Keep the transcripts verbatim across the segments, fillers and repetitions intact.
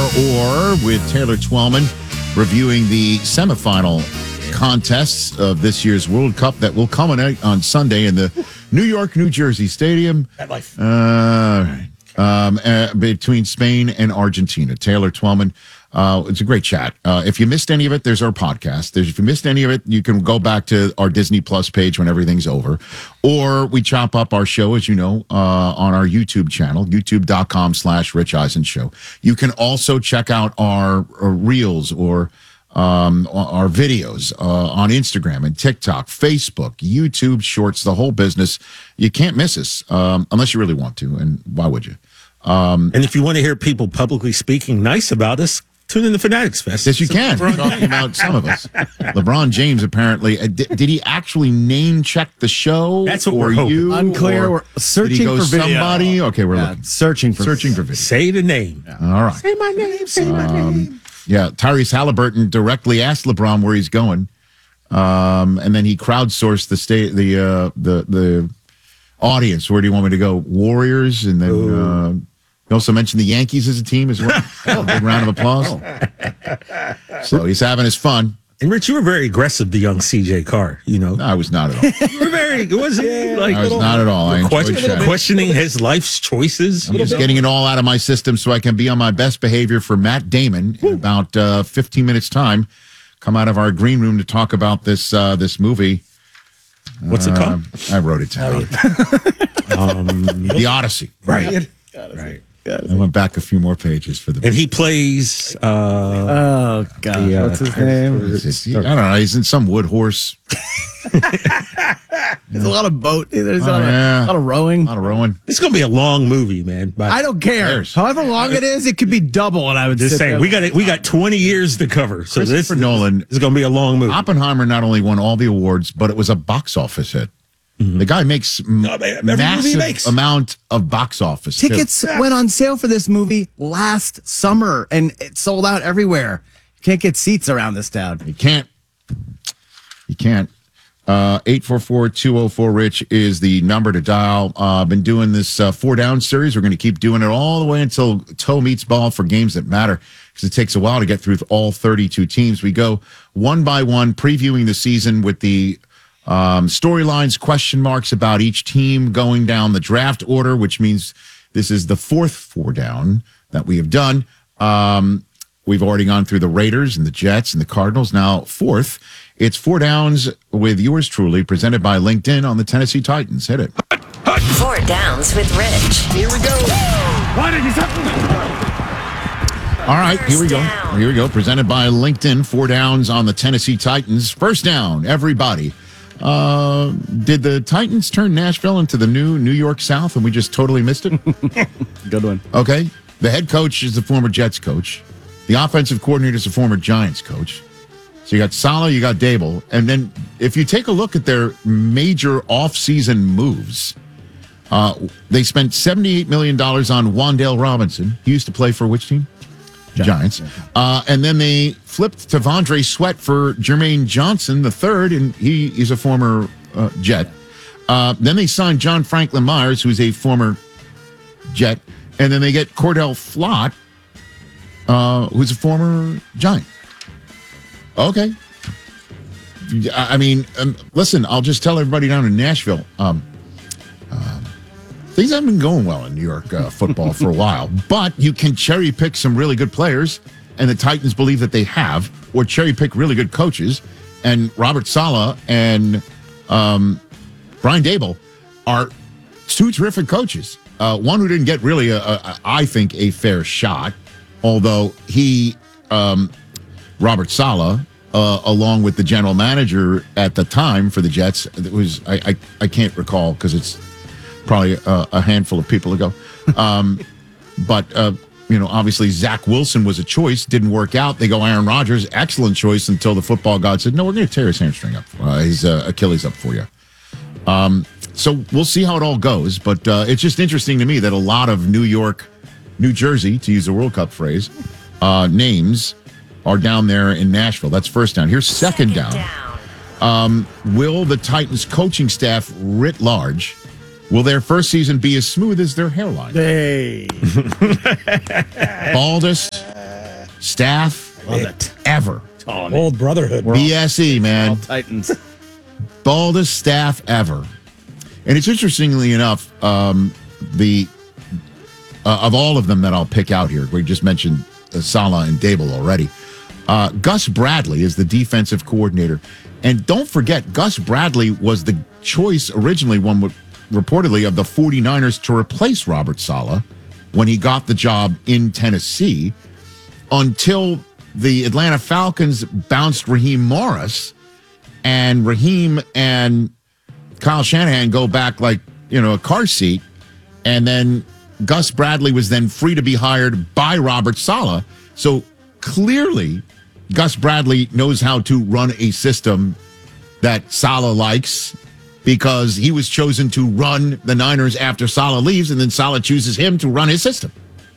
or with Taylor Twellman reviewing the semifinal contests of this year's World Cup that will culminate on Sunday in the New York, New Jersey Stadium. Uh, um, uh, between Spain and Argentina. Taylor Twellman. Uh, it's a great chat. Uh, if you missed any of it, there's our podcast. There's, if you missed any of it, you can go back to our Disney Plus page when everything's over. Or we chop up our show, as you know, uh, on our YouTube channel, youtube.com slash Rich Eisen Show. You can also check out our, our reels or um, our videos uh, on Instagram and TikTok, Facebook, YouTube Shorts, the whole business. You can't miss us um, unless you really want to. And why would you? Um, and if you want to hear people publicly speaking nice about us, tune in to Fanatics Fest. Yes, you can. We're talking about some of us. LeBron James apparently uh, did, did he actually name check the show? That's what or we're hoping. you? Unclear. Or We're searching did he go for video. somebody? Okay, we're Yeah, looking. searching for searching for video. Say the name. Yeah. All right. Say my name. Say my Um, name. Yeah, Tyrese Halliburton directly asked LeBron where he's going, um, and then he crowdsourced the state, the uh, the the audience. Where do you want me to go? Warriors, and then. Uh, He also mentioned the Yankees as a team as well. A big round of applause. So he's having his fun. And Rich, you were very aggressive to young C J Carr, you know. No, I was not at all. You were very, wasn't yeah, I like was little, not at all. I enjoyed question, chatting. questioning his life's choices. I'm just getting it all out of my system so I can be on my best behavior for Matt Damon in about uh, fifteen minutes time. Come out of our green room to talk about this uh, this movie. What's it called? Uh, I wrote it down. um, the Odyssey. Right. Right. I went back a few more pages for the. And he plays. Uh, oh God, the, uh, what's his name? I don't know. He's in some wood horse. There's a lot of boat. There's Oh, a, lot yeah. of, a lot of rowing. A lot of rowing. It's gonna be a long movie, man. But I don't care. Cares? However long it is, it could be double, and I would just sit saying, there. we got it. We got twenty years to cover. So this Christopher Nolan is gonna be a long movie. Oppenheimer not only won all the awards, but it was a box office hit. Mm-hmm. The guy makes m- No, man, every movie massive makes. amount of box office. too. Tickets went on sale for this movie last summer, and it sold out everywhere. You can't get seats around this town. You can't. You can't. Uh, eight four four, two oh four, Rich is the number to dial. Uh, been doing this uh, four down series. We're going to keep doing it all the way until toe meets ball for games that matter, because it takes a while to get through all thirty-two teams. We go one by one, previewing the season with the um, storylines, question marks about each team, going down the draft order, which means this is the fourth four down that we have done. Um, we've already gone through the Raiders and the Jets and the Cardinals. Now, fourth, it's four downs with yours truly, presented by LinkedIn on the Tennessee Titans. Hit it. Four downs with Rich. Here we go. All right, here we go. Here we go. Presented by LinkedIn. Four downs on the Tennessee Titans. First down, everybody. Uh, did the Titans turn Nashville into the new New York South and we just totally missed it? Good one. Okay. The head coach is the former Jets coach. The offensive coordinator is the former Giants coach. So you got Saleh, you got Dable. And then if you take a look at their major offseason moves, uh, they spent seventy-eight million dollars on Wan'Dale Robinson. He used to play for which team? Giants. Giants. Uh, and then they flipped to Vondre Sweat for Jermaine Johnson the third, and he is a former uh, Jet. Uh, then they signed John Franklin Myers, who's a former Jet. And then they get Cordell Flott, uh, who's a former Giant. Okay. I mean, um, listen, I'll just tell everybody down in Nashville, um, uh, things haven't been going well in New York uh, football for a while, but you can cherry pick some really good players, and the Titans believe that they have, or cherry pick really good coaches, and Robert Saleh and um, Brian Dable are two terrific coaches. Uh, one who didn't get really, a, a, I think, a fair shot, although he, um, Robert Saleh, uh, along with the general manager at the time for the Jets, it was I I, I can't recall because it's probably a, a handful of people ago. Um, but, uh, you know, obviously Zach Wilson was a choice, didn't work out. They go Aaron Rodgers, excellent choice until the football god said, no, we're going to tear his hamstring up. Uh, his uh, Achilles up for you. Um, so we'll see how it all goes. But uh, it's just interesting to me that a lot of New York, New Jersey, to use a World Cup phrase, uh, names are down there in Nashville. That's first down. Here's second, second down. down. Um, will the Titans coaching staff writ large, will their first season be as smooth as their hairline? Hey. Baldest, staff Love it. ever. Old brotherhood. B S E, man. Titans. Baldest staff ever. And it's interestingly enough, um, the uh, of all of them that I'll pick out here, we just mentioned uh, Saleh and Dable already. Uh, Gus Bradley is the defensive coordinator. And don't forget, Gus Bradley was the choice originally, one would reportedly, of the 49ers to replace Robert Saleh when he got the job in Tennessee, until the Atlanta Falcons bounced Raheem Morris, and Raheem and Kyle Shanahan go back like, you know, a car seat. And then Gus Bradley was then free to be hired by Robert Saleh. So clearly, Gus Bradley knows how to run a system that Saleh likes, because he was chosen to run the Niners after Saleh leaves, and then Saleh chooses him to run his system.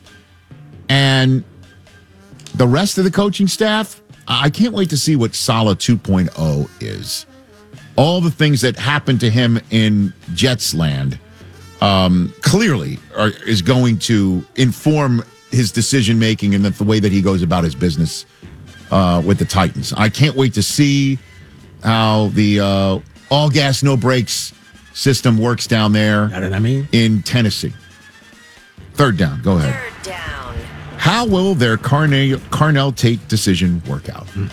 And the rest of the coaching staff, I can't wait to see what Saleh two point oh is. All the things that happened to him in Jets land um, clearly are, is going to inform his decision making and the, the way that he goes about his business uh, with the Titans. I can't wait to see how the uh, all gas, no brakes system works down there Got it, I mean? in Tennessee. Third down, go ahead. Third down. How will their Carne- Carnell Tate decision work out? Hmm.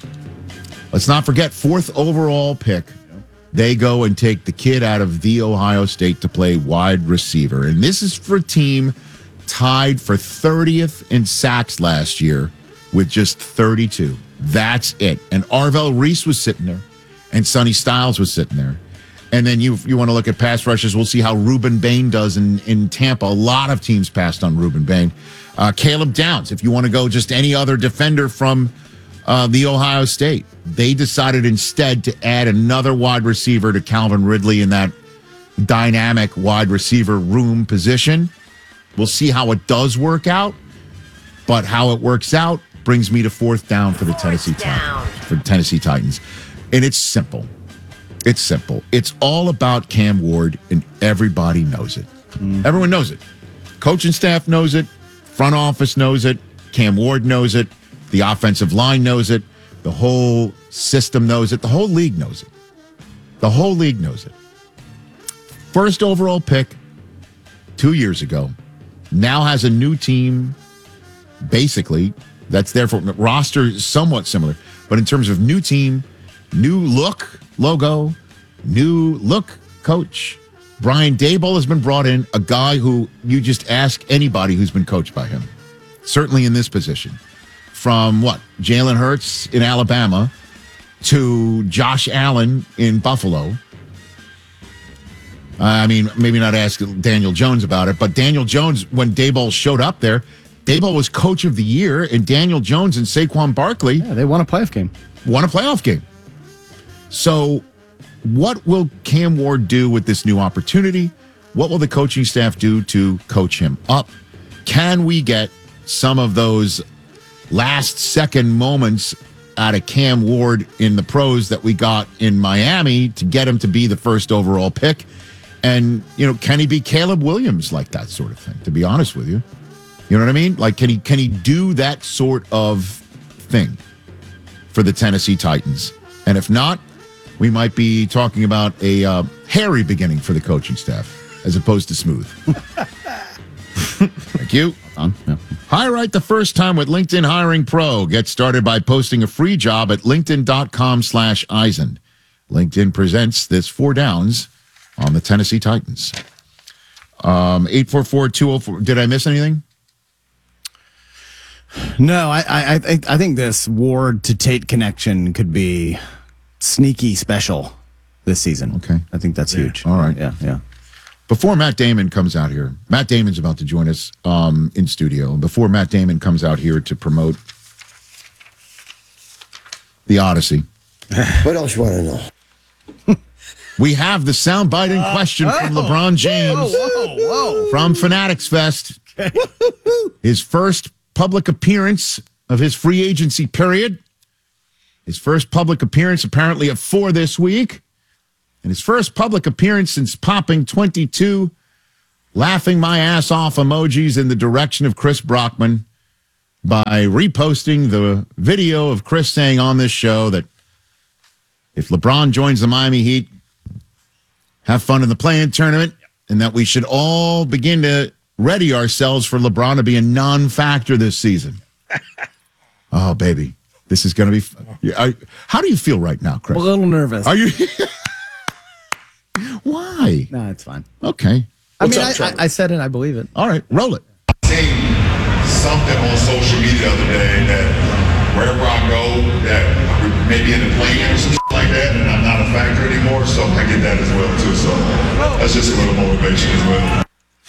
Let's not forget, fourth overall pick. They go and take the kid out of the Ohio State to play wide receiver. And this is for a team tied for thirtieth in sacks last year with just thirty-two. That's it. And Arvell Reese was sitting there, and Sonny Styles was sitting there. And then you you want to look at pass rushes, we'll see how Reuben Bain does in, in Tampa. A lot of teams passed on Reuben Bain. Uh, Caleb Downs, if you want to go just any other defender from uh, the Ohio State. They decided instead to add another wide receiver to Calvin Ridley in that dynamic wide receiver room position. We'll see how it does work out, but how it works out brings me to fourth down for the Fourth Tennessee down. Titans. For the Tennessee Titans. And it's simple. It's simple. It's all about Cam Ward, and everybody knows it. Mm. Everyone knows it. Coaching staff knows it. Front office knows it. Cam Ward knows it. The offensive line knows it. The whole system knows it. The whole league knows it. The whole league knows it. First overall pick two years ago. Now has a new team, basically, that's there for roster somewhat similar. But in terms of new team, new look, logo, new look, coach. Brian Daboll has been brought in, a guy who you just ask anybody who's been coached by him, certainly in this position. From what? Jalen Hurts in Alabama to Josh Allen in Buffalo. I mean, maybe not ask Daniel Jones about it, but Daniel Jones, when Daboll showed up there, Daboll was coach of the year, and Daniel Jones and Saquon Barkley Yeah, they won a playoff game. won a playoff game. So what will Cam Ward do with this new opportunity? What will the coaching staff do to coach him up? Can we get some of those last second moments out of Cam Ward in the pros that we got in Miami to get him to be the first overall pick? And, you know, can he be Caleb Williams like that sort of thing, to be honest with you? You know what I mean? Like, can he can he do that sort of thing for the Tennessee Titans? And if not, we might be talking about a uh, hairy beginning for the coaching staff as opposed to smooth. Thank you. Um, yeah. Hire right the first time with LinkedIn Hiring Pro. Get started by posting a free job at linkedin.com slash Eisen. LinkedIn presents this four downs on the Tennessee Titans. Um, eight four four, two oh four. Did I miss anything? No, I, I, I think I think this Ward to Tate connection could be sneaky special this season. Okay. I think that's huge. All right. Yeah, yeah. Before Matt Damon comes out here, Matt Damon's about to join us um, in studio. Before Matt Damon comes out here to promote the Odyssey, What else you want to know? we have the soundbite in question from LeBron James Whoa, whoa. from Fanatics Fest. His first public appearance of his free agency period. His first public appearance apparently at four this week. And his first public appearance since popping twenty-two laughing my ass off emojis in the direction of Chris Brockman by reposting the video of Chris saying on this show that if LeBron joins the Miami Heat, have fun in the play-in tournament, and that we should all begin to ready ourselves for LeBron to be a non-factor this season. Oh, baby. This is going to be... I, how do you feel right now, Chris? I'm a little nervous. Are you... Why? No, it's fine. Okay. I What's mean, up, I, Trevor? I, I said it. I believe it. All right. Roll it. Seen something on social media the other day that wherever I go, that I would maybe in the plane or something like that, and I'm not a factor anymore, so I get that as well too. So that's just a little motivation as well.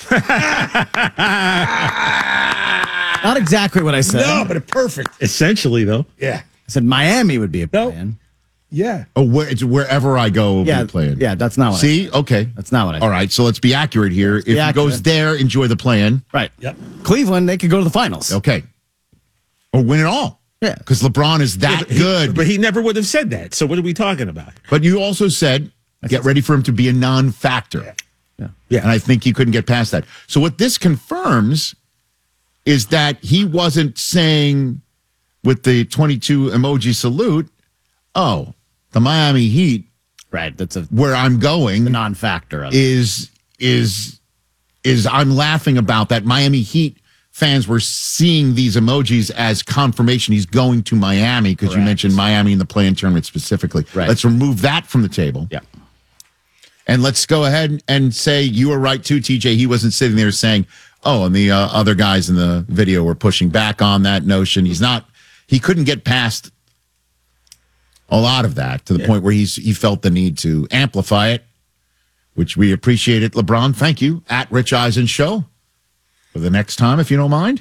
Not exactly what I said. No, but perfect. Essentially, though. Yeah. I said Miami would be a No. plan. Yeah. Oh, where, it's wherever I go, we'll Yeah, be playing. yeah, that's not what I See? Okay. That's not what I All right, so let's be accurate here. If be he goes accurate. there, enjoy the plan. Right. Yep. Cleveland, they could go to the finals. Okay. Or win it all. Yeah. Because LeBron is that But he- good. But he never would have said that. So what are we talking about? But you also said, get ready for him to be a non-factor. Yeah. Yeah. And I think he couldn't get past that. So what this confirms is that he wasn't saying with the twenty-two emoji salute, oh, the Miami Heat, Right. That's a where I'm going, non-factor of it. is is is I'm laughing about that. Miami Heat fans were seeing these emojis as confirmation he's going to Miami because you Correct. mentioned Miami in the play-in tournament specifically. Right. Let's remove that from the table. Yeah. And let's go ahead and say you were right too, T J. He wasn't sitting there saying, oh, and the uh, other guys in the video were pushing back on that notion. He's not, he couldn't get past a lot of that to the point where he's he felt the need to amplify it, which we appreciate it. LeBron, thank you. At Rich Eisen Show for the next time, if you don't mind.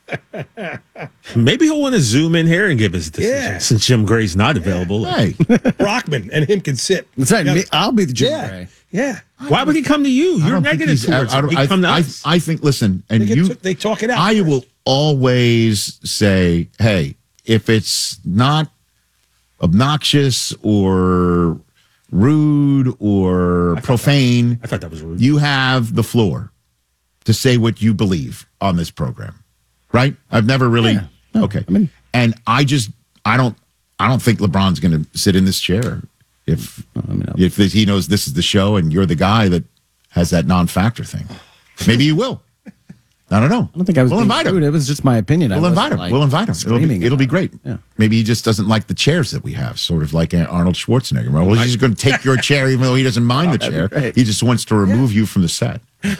Maybe he'll want to zoom in here and give his decision Yeah. since Jim Gray's not available. Hey, Brockman and him can sit. That's right. Yeah. Me- I'll be the Jim Yeah. Gray. Yeah. Why would he come to you? I You're don't think negative he's- towards I, him. I, He'd I, come to I, us. I think, listen, and They, get you, t- they talk it out. I will always say, hey, if it's not obnoxious or rude or profane, I thought that was rude. you have the floor to say what you believe on this program, right? I've never really. Yeah. No, okay, I mean- and I just I don't I don't think LeBron's going to sit in this chair if I mean, I'll- if he knows this is the show and you're the guy that has that non-factor thing. Maybe you will. I don't know. I don't think I was We'll being invite him. rude. It was just my opinion. I We'll invite wasn't, him. like, we'll invite him. It'll be, screaming it'll be about great. it. Yeah. Maybe he just doesn't like the chairs that we have, sort of like Arnold Schwarzenegger. Well, he's just going to take your chair, even though he doesn't mind the chair. great. He just wants to remove you from the set.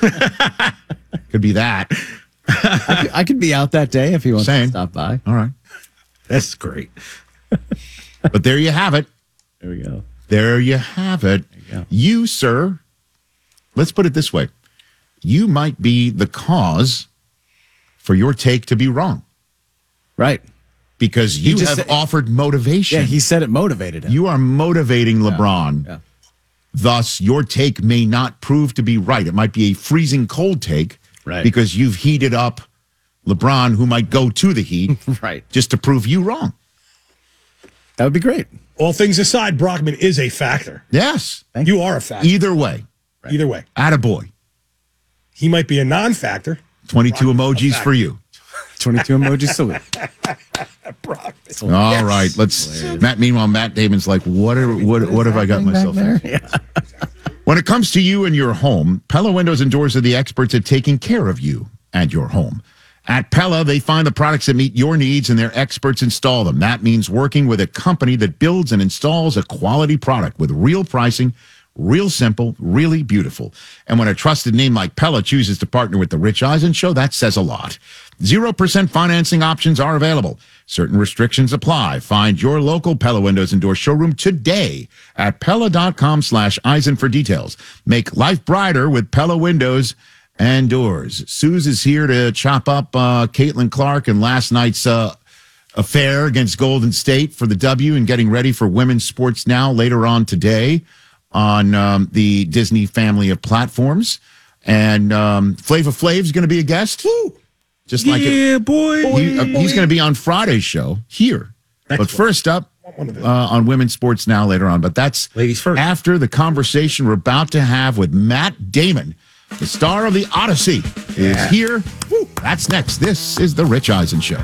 Could be that. I could, I could be out that day if he wants Saying. to stop by. All right. That's great. But there you have it. There we go. There you have it. you go. You, sir, let's put it this way. You might be the cause for your take to be wrong Right. because you just have said- offered motivation. Yeah, he said it motivated him. You are motivating LeBron. Yeah. Thus, your take may not prove to be right. It might be a freezing cold take Right. because you've heated up LeBron, who might go to the Heat, Right. just to prove you wrong. That would be great. All things aside, Brockman is a factor. Yes. You are a factor. Either way. Either way. Attaboy. He might be a non-factor. twenty-two emojis for you. twenty-two emoji salute. Brockman. All right. Let's Matt, meanwhile, Matt Damon's like, what are what what have I got myself there? into? Yeah. When it comes to you and your home, Pella Windows and Doors are the experts at taking care of you and your home. At Pella, they find the products that meet your needs and their experts install them. That means working with a company that builds and installs a quality product with real pricing, real simple, really beautiful. And when a trusted name like Pella chooses to partner with the Rich Eisen Show, that says a lot. zero percent financing options are available. Certain restrictions apply. Find your local Pella Windows and Doors showroom today at Pella.com slash Eisen for details. Make life brighter with Pella Windows and Doors. Suze is here to chop up uh, Caitlin Clark and last night's uh, affair against Golden State for the W and getting ready for Women's Sports Now later on today on um, the Disney family of platforms. And um, Flava Flav's going to be a guest. Just like it. Yeah, boy. He, uh, he's going to be on Friday's show here. But first up, uh, on Women's Sports Now later on. But that's Ladies first. after the conversation we're about to have with Matt Damon The star of the Odyssey is here. Woo. That's next. This is The Rich Eisen Show.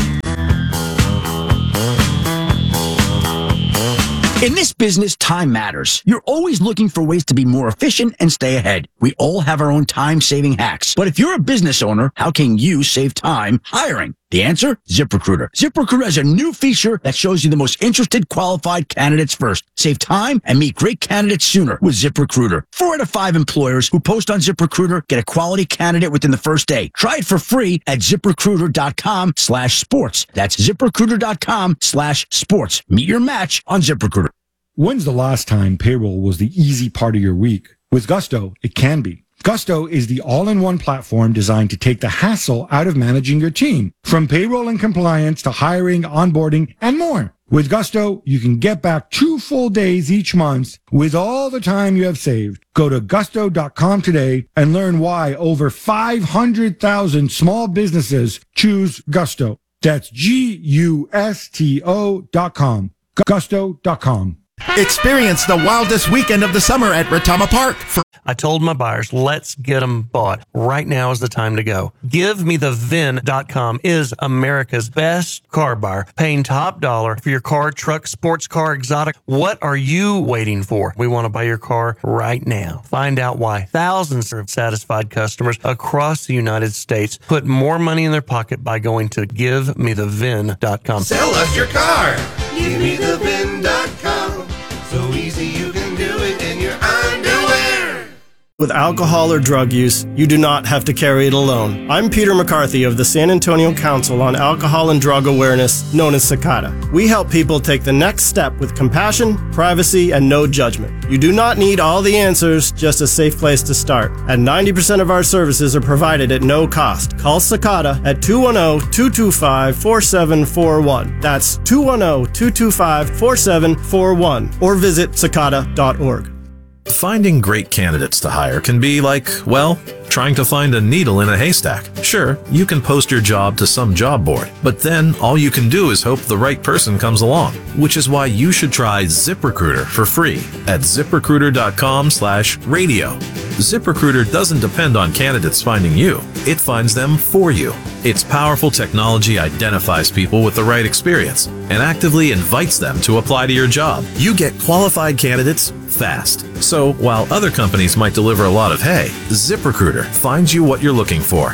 In this business, time matters. You're always looking for ways to be more efficient and stay ahead. We all have our own time-saving hacks. But if you're a business owner, how can you save time hiring? The answer? ZipRecruiter. ZipRecruiter has a new feature that shows you the most interested qualified candidates first. Save time and meet great candidates sooner with ZipRecruiter. Four out of five employers who post on ZipRecruiter get a quality candidate within the first day. Try it for free at ZipRecruiter.com slash sports. That's ZipRecruiter.com slash sports. Meet your match on ZipRecruiter. When's the last time payroll was the easy part of your week? With Gusto, it can be. Gusto is the all-in-one platform designed to take the hassle out of managing your team, from payroll and compliance to hiring, onboarding, and more. With Gusto, you can get back two full days each month with all the time you have saved. Go to gusto dot com today and learn why over five hundred thousand small businesses choose Gusto. That's G U S T O dot com. gusto dot com. Experience the wildest weekend of the summer at Retama Park. For- I told my buyers, let's get them bought. Right now is the time to go. Give Me The V I N dot com is America's best car buyer, paying top dollar for your car, truck, sports car, exotic. What are you waiting for? We want to buy your car right now. Find out why thousands of satisfied customers across the United States put more money in their pocket by going to Give Me The V I N dot com. Sell us your car. Give Me The V I N dot com. So easy you can do it in your underwear. With alcohol or drug use, you do not have to carry it alone. I'm Peter McCarthy of the San Antonio Council on Alcohol and Drug Awareness, known as SACADA. We help people take the next step with compassion, privacy, and no judgment. You do not need all the answers, just a safe place to start. And ninety percent of our services are provided at no cost. Call SACADA at two one zero, two two five, four seven four one. That's two one zero, two two five, four seven four one. Or visit sacada dot org. Finding great candidates to hire can be like, well, trying to find a needle in a haystack. Sure, you can post your job to some job board, but then all you can do is hope the right person comes along, which is why you should try ZipRecruiter for free at ZipRecruiter dot com slash radio. ZipRecruiter doesn't depend on candidates finding you. It finds them for you. Its powerful technology identifies people with the right experience and actively invites them to apply to your job. You get qualified candidates fast. So while other companies might deliver a lot of hay, ZipRecruiter finds you what you're looking for.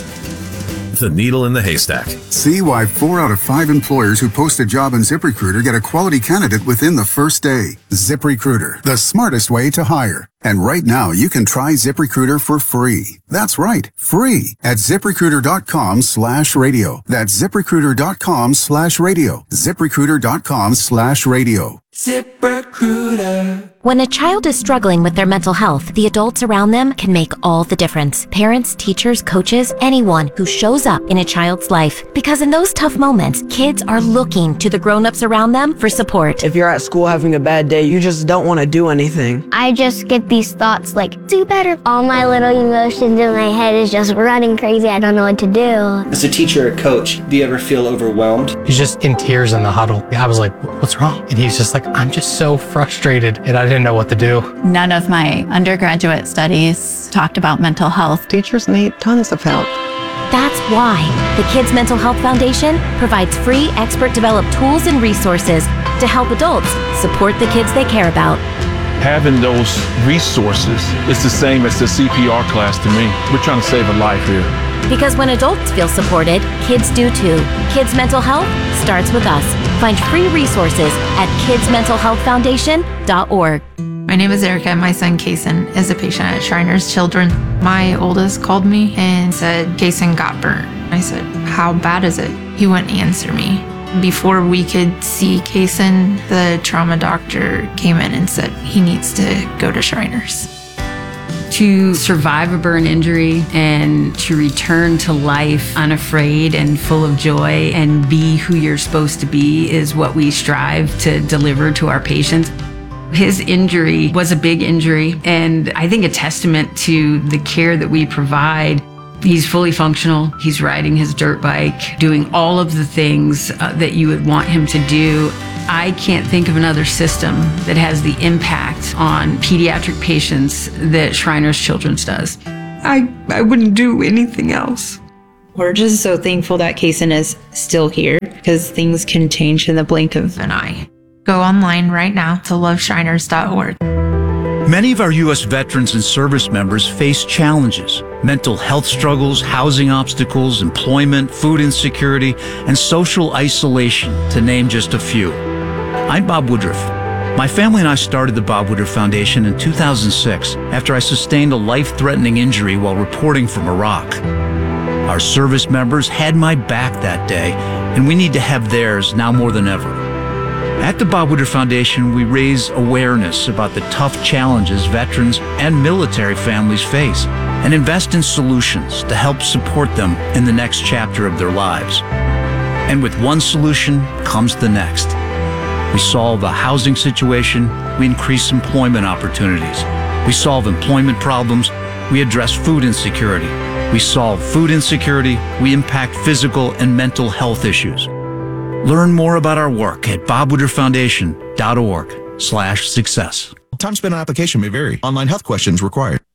The needle in the haystack. See why four out of five employers who post a job in ZipRecruiter get a quality candidate within the first day. ZipRecruiter, the smartest way to hire. And right now, you can try ZipRecruiter for free. That's right, free at ZipRecruiter dot com slash radio. That's ZipRecruiter dot com slash radio. ZipRecruiter dot com slash radio. ZipRecruiter. When a child is struggling with their mental health, the adults around them can make all the difference. Parents, teachers, coaches, anyone who shows up in a child's life. Because in those tough moments, kids are looking to the grown-ups around them for support. If you're at school having a bad day, you just don't want to do anything. I just get these thoughts like, do better. All my little emotions in my head is just running crazy. I don't know what to do. As a teacher or coach, do you ever feel overwhelmed? He's just in tears in the huddle. I was like, what's wrong? And he's just like, I'm just so frustrated and I didn't know what to do. None of my undergraduate studies talked about mental health. Teachers need tons of help. That's why the Kids Mental Health Foundation provides free expert-developed tools and resources to help adults support the kids they care about. Having those resources is the same as the C P R class to me. We're trying to save a life here. Because when adults feel supported, kids do too. Kids Mental Health starts with us. Find free resources at kids mental health foundation dot org. My name is Erica. My son, Kason, is a patient at Shriners Children. My oldest called me and said, Kason got burnt. I said, how bad is it? He wouldn't answer me. Before we could see Kason, the trauma doctor came in and said he needs to go to Shriners. To survive a burn injury and to return to life unafraid and full of joy and be who you're supposed to be is what we strive to deliver to our patients. His injury was a big injury, and I think a testament to the care that we provide. He's fully functional. He's riding his dirt bike, doing all of the things uh, that you would want him to do. I can't think of another system that has the impact on pediatric patients that Shriners Children's does. I, I wouldn't do anything else. We're just so thankful that Kaysen is still here because things can change in the blink of an eye. Go online right now to love shriners dot org. Many of our U S veterans and service members face challenges, mental health struggles, housing obstacles, employment, food insecurity, and social isolation, to name just a few. I'm Bob Woodruff. My family and I started the Bob Woodruff Foundation in two thousand six after I sustained a life-threatening injury while reporting from Iraq. Our service members had my back that day, and we need to have theirs now more than ever. At the Bob Woodruff Foundation, we raise awareness about the tough challenges veterans and military families face and invest in solutions to help support them in the next chapter of their lives. And with one solution comes the next. We solve a housing situation, we increase employment opportunities. We solve employment problems, we address food insecurity. We solve food insecurity, we impact physical and mental health issues. Learn more about our work at bob woodruff foundation dot org slash success. Time spent on application may vary. Online health questions required.